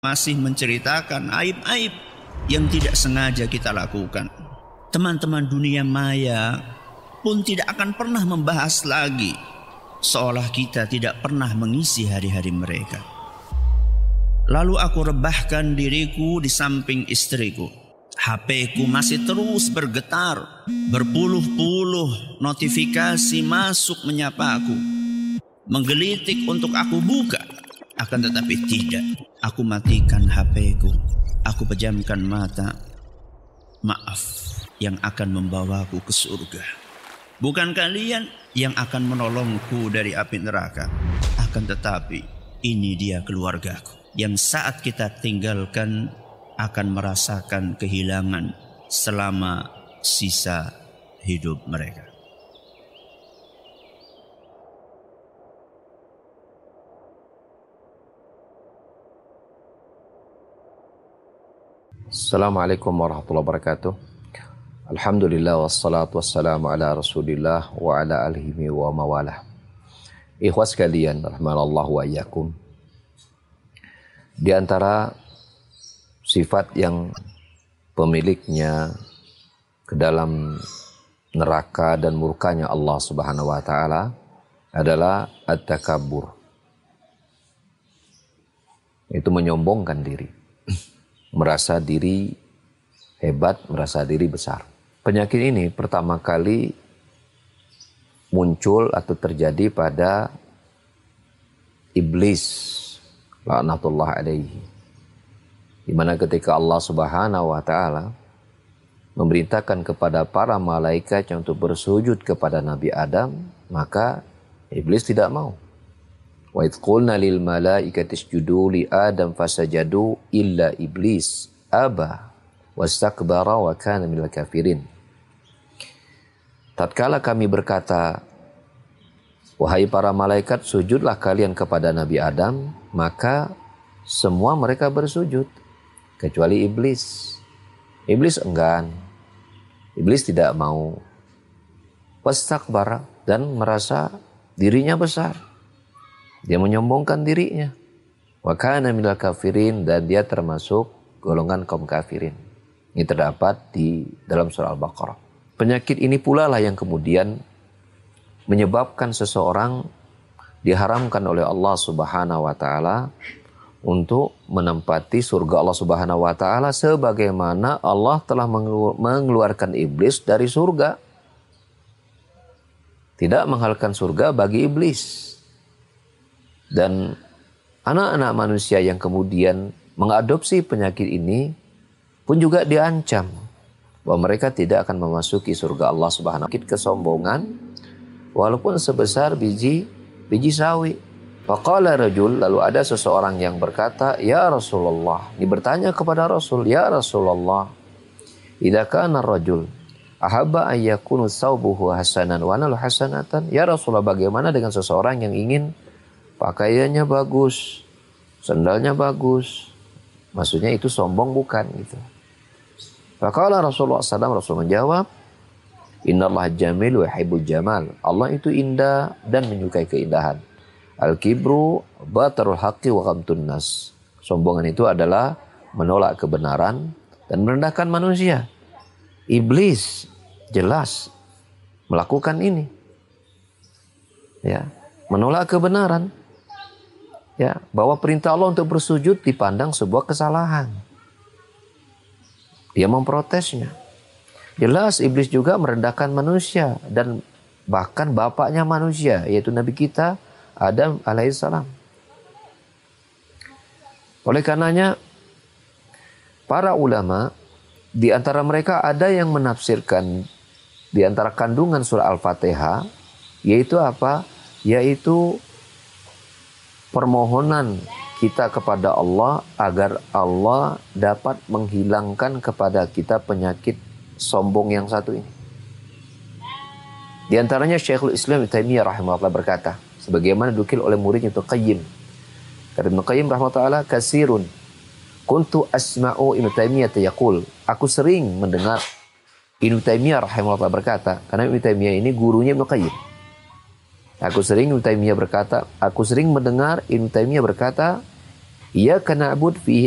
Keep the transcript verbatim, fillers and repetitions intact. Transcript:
masih menceritakan aib-aib yang tidak sengaja kita lakukan. Teman-teman dunia maya pun tidak akan pernah membahas lagi, seolah kita tidak pernah mengisi hari-hari mereka. Lalu aku rebahkan diriku di samping istriku. H P-ku masih terus bergetar, berpuluh-puluh notifikasi masuk menyapa aku, menggelitik untuk aku buka. Akan tetapi tidak, aku matikan H P-ku, aku pejamkan mata. Maaf yang akan membawaku ke surga, bukan kalian yang akan menolongku dari api neraka. Akan tetapi ini dia keluargaku yang saat kita tinggalkan akan merasakan kehilangan selama sisa hidup mereka. Assalamualaikum warahmatullahi wabarakatuh. Alhamdulillah wassalatu wassalamu ala rasulillah wa ala alihi wa mawalah. Ikhwas sekalian, rahmanallahu wa iyyakum. Di antara sifat yang pemiliknya ke dalam neraka dan murkanya Allah Subhanahu wa taala adalah at-takabbur. Itu menyombongkan diri. Merasa diri hebat, merasa diri besar. Penyakit ini pertama kali muncul atau terjadi pada iblis, laknatullah alaihi. Di mana ketika Allah Subhanahu wa taala memerintahkan kepada para malaikat untuk bersujud kepada Nabi Adam, maka iblis tidak mau. Wa idh qulna lil malaikati isjudu li Adam fasajadu illa iblis aba wastakbara wa kana minal kafirin. Tatkala kami berkata, wahai para malaikat, sujudlah kalian kepada Nabi Adam, maka semua mereka bersujud kecuali iblis. Iblis enggan. Iblis tidak mau. Wastakbara, dan merasa dirinya besar. Dia menyombongkan dirinya. Wa kana minal kafirin, dan dia termasuk golongan kaum kafirin. Ini terdapat di dalam surah Al-Baqarah. Penyakit ini pula lah yang kemudian menyebabkan seseorang diharamkan oleh Allah Subhanahu wa taala untuk menempati surga Allah Subhanahu wa taala, sebagaimana Allah telah mengeluarkan iblis dari surga. Tidak menghalalkan surga bagi iblis. Dan anak-anak manusia yang kemudian mengadopsi penyakit ini pun juga diancam bahwa mereka tidak akan memasuki surga Allah Subhanahu wa taala. Kesombongan walaupun sebesar biji biji sawi. Faqala rajul, lalu ada seseorang yang berkata, ya Rasulullah, ini bertanya kepada Rasul, ya Rasulullah, idza kana rajul ahabba an yakunu thawbuhu hasanan wa nalu hasanatan. Ya Rasulullah, bagaimana dengan seseorang yang ingin pakaiannya bagus, sandalnya bagus, maksudnya itu sombong bukan gitu. Faqala Rasulullah sallallahu alaihi wasallam, Rasul menjawab, innallaha jamil wa yuhibbul jamal. Allah itu indah dan menyukai keindahan. Al-kibru batarul haqqi wa ghamtun nas. Sombongan itu adalah menolak kebenaran dan merendahkan manusia. Iblis jelas melakukan ini. Ya, menolak kebenaran. Ya, bahwa perintah Allah untuk bersujud dipandang sebuah kesalahan. Dia memprotesnya. Jelas iblis juga merendahkan manusia dan bahkan bapaknya manusia, yaitu Nabi kita Adam alaihissalam. Oleh karenanya para ulama di antara mereka ada yang menafsirkan di antara kandungan surah Al-Fatihah, yaitu apa? Yaitu permohonan kita kepada Allah agar Allah dapat menghilangkan kepada kita penyakit sombong yang satu ini. Di antaranya Syekhul Islam Ibnu Taimiyah rahimahullah berkata, sebagaimana dinukil oleh muridnya Ibnu Qayyim. Kata Ibnu Qayyim rahimahullah, kasirun kuntu asma'u Ibnu Taimiyah yaqul, aku sering mendengar Ibnu Taimiyah rahimahullah berkata, karena Ibnu Taimiyah ini gurunya Ibnu Qayyim. Aku sering Ibnu Taimiyah berkata, aku sering mendengar Ibnu Taimiyah berkata, iyyaka na'budu fi